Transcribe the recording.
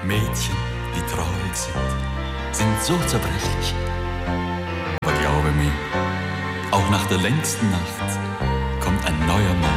Mädchen, die traurig sind so zerbrechlich. Aber glaube mir, auch nach der längsten Nacht kommt ein neuer Morgen.